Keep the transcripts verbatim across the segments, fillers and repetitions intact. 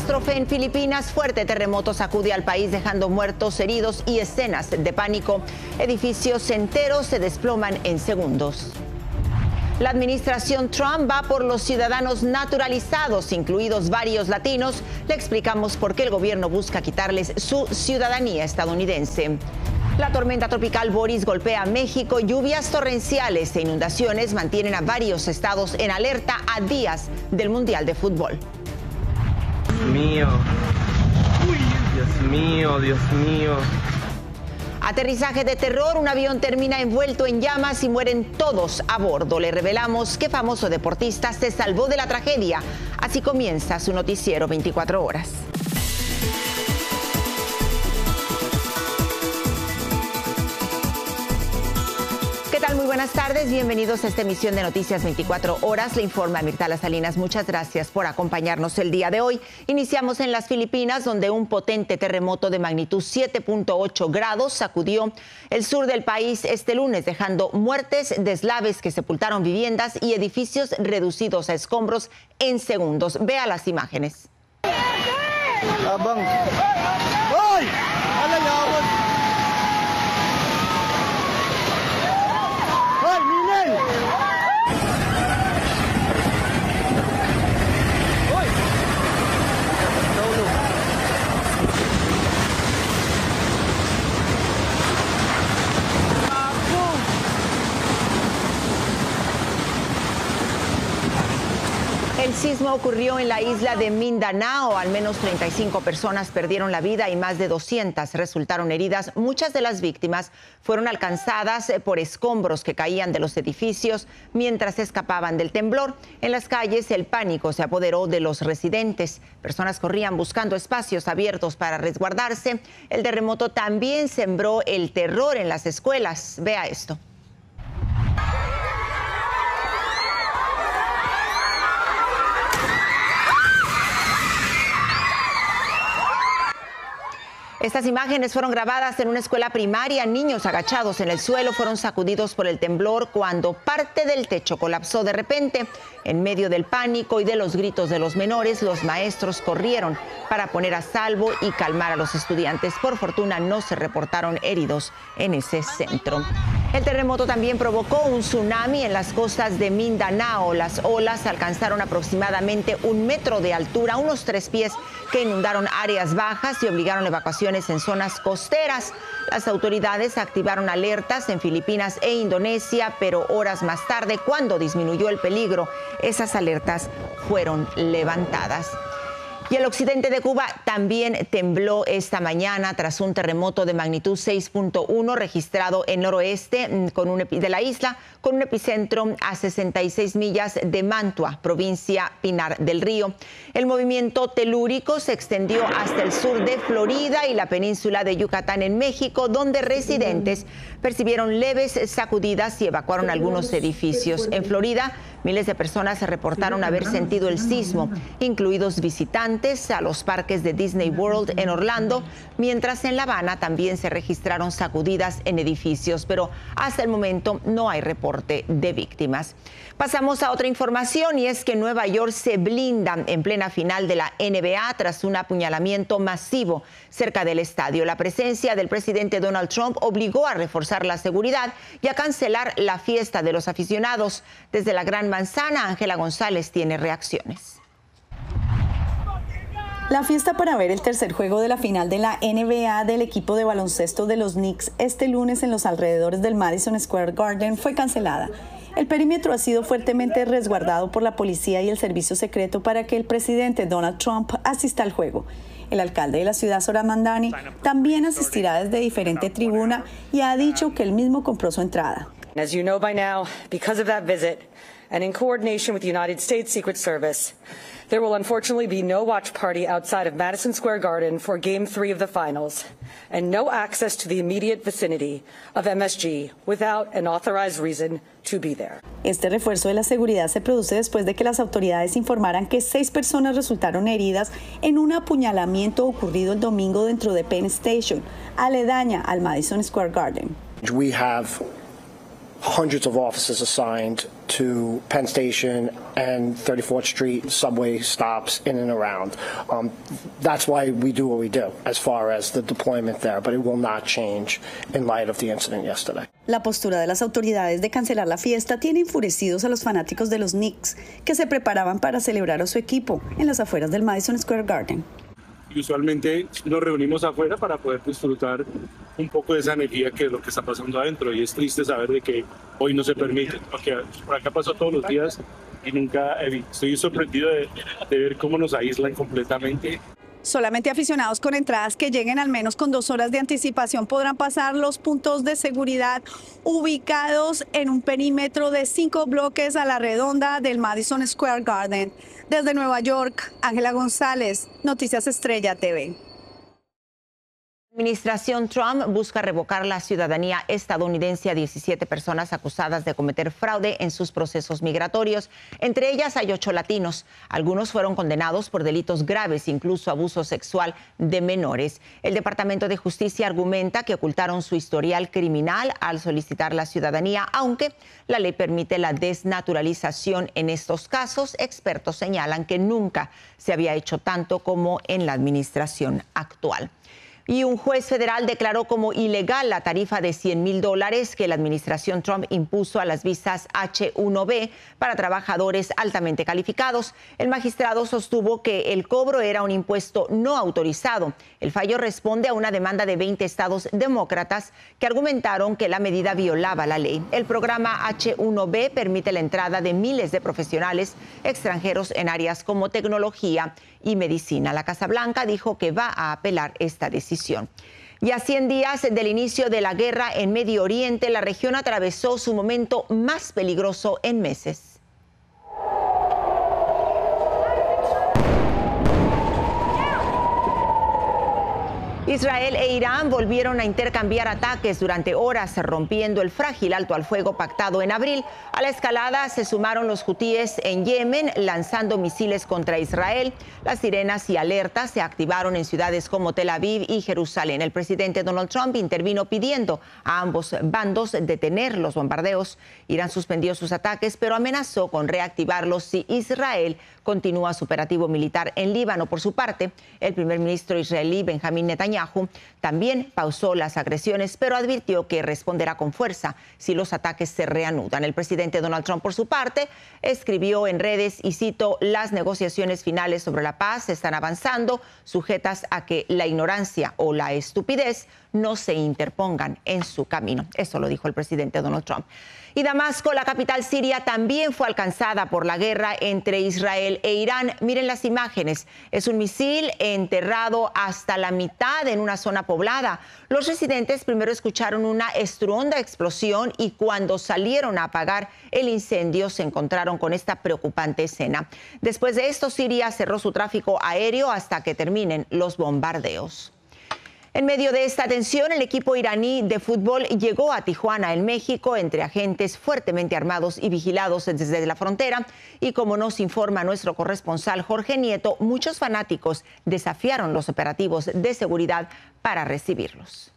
Catástrofe en Filipinas. Fuerte terremoto sacude al país dejando muertos, heridos y escenas de pánico. Edificios enteros se desploman en segundos. La administración Trump va por los ciudadanos naturalizados, incluidos varios latinos. Le explicamos por qué el gobierno busca quitarles su ciudadanía estadounidense. La tormenta tropical Boris golpea a México. Lluvias torrenciales e inundaciones mantienen a varios estados en alerta a días del Mundial de Fútbol. Dios mío, Dios mío, Dios mío. Aterrizaje de terror, un avión termina envuelto en llamas y mueren todos a bordo. Le revelamos qué famoso deportista se salvó de la tragedia. Así comienza su noticiero veinticuatro horas. ¿Qué tal? Muy buenas tardes. Bienvenidos a esta emisión de Noticias veinticuatro horas. Le informa Mirtala Salinas. Muchas gracias por acompañarnos el día de hoy. Iniciamos en las Filipinas, donde un potente terremoto de magnitud siete punto ocho grados sacudió el sur del país este lunes, dejando muertes, deslaves que sepultaron viviendas y edificios reducidos a escombros en segundos. Vea las imágenes. Abang. ¡Ay! ¡Ay, Minel! El sismo ocurrió en la isla de Mindanao. Al menos treinta y cinco personas perdieron la vida y más de doscientas resultaron heridas. Muchas de las víctimas fueron alcanzadas por escombros que caían de los edificios mientras escapaban del temblor. En las calles, el pánico se apoderó de los residentes. Personas corrían buscando espacios abiertos para resguardarse. El terremoto también sembró el terror en las escuelas. Vea esto. Estas imágenes fueron grabadas en una escuela primaria. Niños agachados en el suelo fueron sacudidos por el temblor cuando parte del techo colapsó de repente. En medio del pánico y de los gritos de los menores, los maestros corrieron para poner a salvo y calmar a los estudiantes. Por fortuna, no se reportaron heridos en ese centro. El terremoto también provocó un tsunami en las costas de Mindanao. Las olas alcanzaron aproximadamente un metro de altura, unos tres pies, que inundaron áreas bajas y obligaron a evacuaciones en zonas costeras. Las autoridades activaron alertas en Filipinas e Indonesia, pero horas más tarde, cuando disminuyó el peligro, esas alertas fueron levantadas. Y el occidente de Cuba también tembló esta mañana tras un terremoto de magnitud seis punto uno registrado en noroeste con un, de la isla, con un epicentro a sesenta y seis millas de Mantua, provincia Pinar del Río. El movimiento telúrico se extendió hasta el sur de Florida y la península de Yucatán en México, donde residentes percibieron leves sacudidas y evacuaron algunos edificios. En Florida, miles de personas se reportaron haber sentido el sismo, incluidos visitantes a los parques de Disney World en Orlando, mientras en La Habana también se registraron sacudidas en edificios, pero hasta el momento no hay reporte de víctimas. Pasamos a otra información y es que Nueva York se blinda en plena final de la N B A tras un apuñalamiento masivo cerca del estadio. La presencia del presidente Donald Trump obligó a reforzar la seguridad y a cancelar la fiesta de los aficionados. Desde la Gran Manzana, Ángela González tiene reacciones. La fiesta para ver el tercer juego de la final de la N B A del equipo de baloncesto de los Knicks este lunes en los alrededores del Madison Square Garden fue cancelada. El perímetro ha sido fuertemente resguardado por la policía y el servicio secreto para que el presidente Donald Trump asista al juego. El alcalde de la ciudad, Zohran Mamdani, también asistirá desde diferente tribuna y ha dicho que él mismo compró su entrada. As you know by now, because of that visit and in coordination with the United States Secret Service, there will unfortunately be no watch party outside of Madison Square Garden for Game three of the finals, and no access to the immediate vicinity of M S G without an authorized reason to be there. Este refuerzo de la seguridad se produce después de que las autoridades informaran que seis personas resultaron heridas en un apuñalamiento ocurrido el domingo dentro de Penn Station, aledaña al Madison Square Garden. We have hundreds of officers assigned to Penn Station and thirty-fourth Street subway stops in and around. Um, that's why we do what we do as far as the deployment there, but it will not change in light of the incident yesterday. La postura de las autoridades de cancelar la fiesta tiene enfurecidos a los fanáticos de los Knicks, que se preparaban para celebrar a su equipo en las afueras del Madison Square Garden. Y usualmente nos reunimos afuera para poder disfrutar un poco de esa energía que es lo que está pasando adentro, y es triste saber de que hoy no se permite, porque por acá pasó todos los días y nunca estoy sorprendido de, de ver cómo nos aíslan completamente. Solamente aficionados con entradas que lleguen al menos con dos horas de anticipación podrán pasar los puntos de seguridad ubicados en un perímetro de cinco bloques a la redonda del Madison Square Garden. Desde Nueva York, Ángela González, Noticias Estrella T V. La administración Trump busca revocar la ciudadanía estadounidense a diecisiete personas acusadas de cometer fraude en sus procesos migratorios. Entre ellas hay ocho latinos. Algunos fueron condenados por delitos graves, incluso abuso sexual de menores. El Departamento de Justicia argumenta que ocultaron su historial criminal al solicitar la ciudadanía, aunque la ley permite la desnaturalización en estos casos. Expertos señalan que nunca se había hecho tanto como en la administración actual. Y un juez federal declaró como ilegal la tarifa de cien mil dólares que la administración Trump impuso a las visas H uno B para trabajadores altamente calificados. El magistrado sostuvo que el cobro era un impuesto no autorizado. El fallo responde a una demanda de veinte estados demócratas que argumentaron que la medida violaba la ley. El programa H uno B permite la entrada de miles de profesionales extranjeros en áreas como tecnología y medicina. La Casa Blanca dijo que va a apelar esta decisión. Y a cien días del inicio de la guerra en Medio Oriente, la región atravesó su momento más peligroso en meses. Israel e Irán volvieron a intercambiar ataques durante horas, rompiendo el frágil alto al fuego pactado en abril. A la escalada se sumaron los hutíes en Yemen, lanzando misiles contra Israel. Las sirenas y alertas se activaron en ciudades como Tel Aviv y Jerusalén. El presidente Donald Trump intervino pidiendo a ambos bandos detener los bombardeos. Irán suspendió sus ataques, pero amenazó con reactivarlos si Israel continúa su operativo militar en Líbano. Por su parte, el primer ministro israelí Benjamín Netanyahu también pausó las agresiones, pero advirtió que responderá con fuerza si los ataques se reanudan. El presidente Donald Trump, por su parte, escribió en redes, y cito: las negociaciones finales sobre la paz están avanzando, sujetas a que la ignorancia o la estupidez no se interpongan en su camino. Eso lo dijo el presidente Donald Trump. Y Damasco, la capital siria, también fue alcanzada por la guerra entre Israel e Irán. Miren las imágenes. Es un misil enterrado hasta la mitad en una zona poblada. Los residentes primero escucharon una estruenda explosión y cuando salieron a apagar el incendio se encontraron con esta preocupante escena. Después de esto, Siria cerró su tráfico aéreo hasta que terminen los bombardeos. En medio de esta tensión, el equipo iraní de fútbol llegó a Tijuana, en México, entre agentes fuertemente armados y vigilados desde la frontera. Y como nos informa nuestro corresponsal Jorge Nieto, muchos fanáticos desafiaron los operativos de seguridad para recibirlos.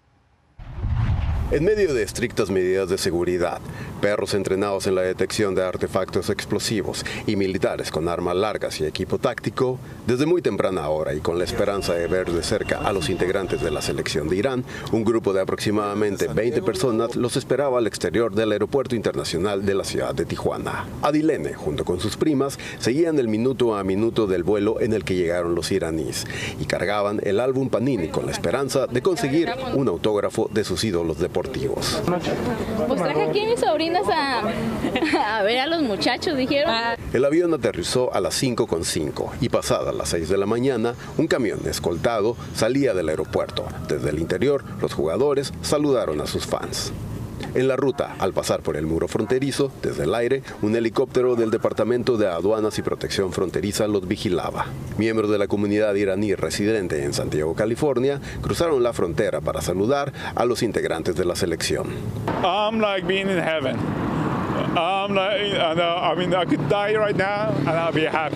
En medio de estrictas medidas de seguridad, perros entrenados en la detección de artefactos explosivos y militares con armas largas y equipo táctico, desde muy temprana hora y con la esperanza de ver de cerca a los integrantes de la selección de Irán, un grupo de aproximadamente veinte personas los esperaba al exterior del Aeropuerto Internacional de la ciudad de Tijuana. Adilene, junto con sus primas, seguían el minuto a minuto del vuelo en el que llegaron los iraníes y cargaban el álbum Panini con la esperanza de conseguir un autógrafo de sus ídolos deportivos. Pues traje aquí a mis sobrinas a, a ver a los muchachos, dijeron. El avión aterrizó a las cinco con cinco y pasadas las seis de la mañana, un camión escoltado salía del aeropuerto. Desde el interior, los jugadores saludaron a sus fans. En la ruta, al pasar por el muro fronterizo, desde el aire, un helicóptero del Departamento de Aduanas y Protección Fronteriza los vigilaba. Miembros de la comunidad iraní residente en Santiago, California, cruzaron la frontera para saludar a los integrantes de la selección. I'm like being in heaven. I'm like, I mean, I could die right now and I'll be happy.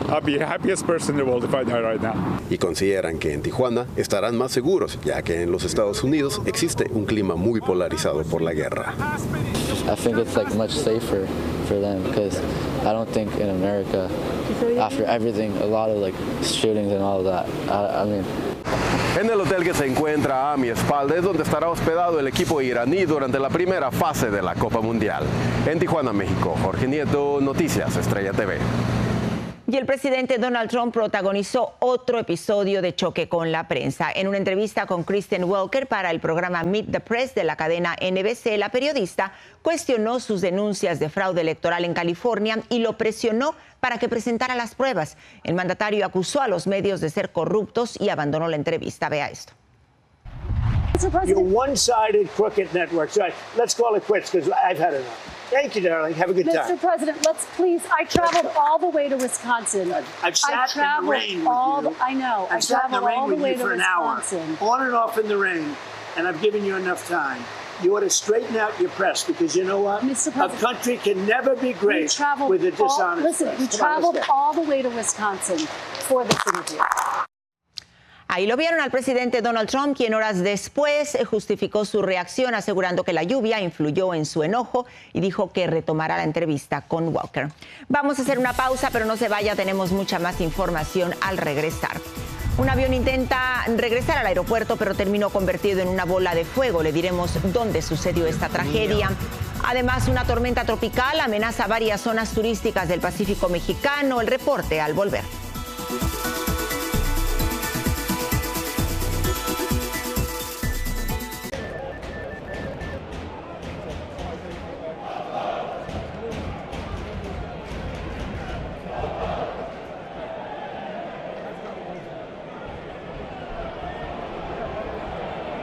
I'll be the happiest person in the world if I die right now. Y consideran que en Tijuana estarán más seguros, ya que en los Estados Unidos existe un clima muy polarizado por la guerra. I think it's like much safer for them because I don't think in America, after everything, a lot of like shootings and all of that. I, I mean. En el hotel que se encuentra a mi espalda es donde estará hospedado el equipo iraní durante la primera fase de la Copa Mundial. En Tijuana, México, Jorge Nieto, Noticias Estrella T V. Y el presidente Donald Trump protagonizó otro episodio de choque con la prensa. En una entrevista con Kristen Welker para el programa Meet the Press de la cadena N B C, la periodista cuestionó sus denuncias de fraude electoral en California y lo presionó para que presentara las pruebas. El mandatario acusó a los medios de ser corruptos y abandonó la entrevista. Vea esto. Your one-sided crooked network. So let's call it quits because I've had enough. Thank you, darling. Have a good time. Mister President, let's please. I traveled all the way to Wisconsin. I've sat in the rain with all you. The, I know. I've I sat in the traveled rain all the with way you to for an hour, Wisconsin. on and off in the rain, and I've given you enough time. You ought to straighten out your press because you know what? Mister A President, country can never be great with a dishonest all, listen, press. we Come on, traveled let's go. all the way to Wisconsin for this interview. Ahí lo vieron al presidente Donald Trump, quien horas después justificó su reacción asegurando que la lluvia influyó en su enojo y dijo que retomará la entrevista con Walker. Vamos a hacer una pausa, pero no se vaya, tenemos mucha más información al regresar. Un avión intenta regresar al aeropuerto, pero terminó convertido en una bola de fuego. Le diremos dónde sucedió esta tragedia. Además, una tormenta tropical amenaza varias zonas turísticas del Pacífico mexicano. El reporte al volver.